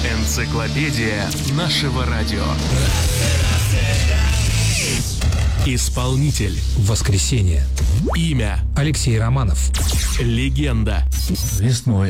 Энциклопедия нашего радио. Исполнитель. Воскресенье. Имя. Алексей Романов. Легенда. Весной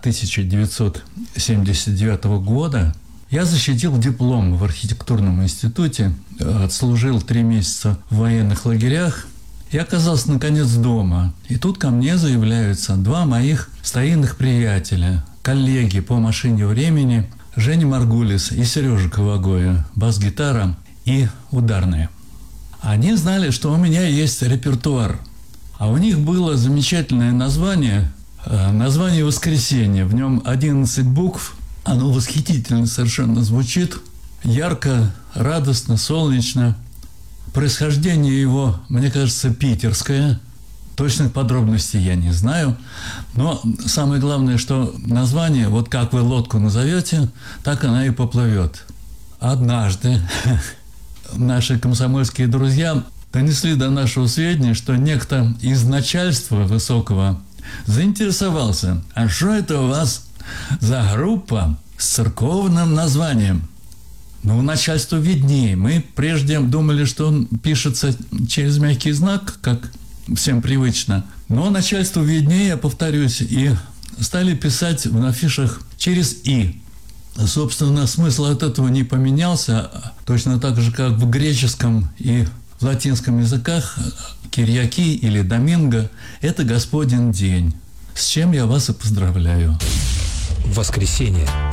1979 года я защитил диплом в архитектурном институте, отслужил 3 месяца в военных лагерях и оказался, наконец, дома. И тут ко мне заявляются 2 моих старинных приятеля, коллеги по машине времени, Женя Маргулис и Сережа Ковагоя, бас-гитара и ударная. Они знали, что у меня есть репертуар, а у них было замечательное название «Воскресенье». В нем 11 букв, оно восхитительно совершенно звучит, ярко, радостно, солнечно. Происхождение его, мне кажется, питерское. Точных подробностей я не знаю. Но самое главное, что название, вот как вы лодку назовете, так она и поплывет. Однажды наши комсомольские друзья донесли до нашего сведения, что некто из начальства высокого заинтересовался. А что это у вас за группа с церковным названием? Ну, начальству виднее. Мы прежде думали, что он пишется через мягкий знак, как всем привычно. Но начальству виднее, я повторюсь, и стали писать в афишах через «и». Собственно, смысл от этого не поменялся, точно так же, как в греческом и в латинском языках Кирьяки или Доминго – это Господень день, с чем я вас и поздравляю. Воскресенье.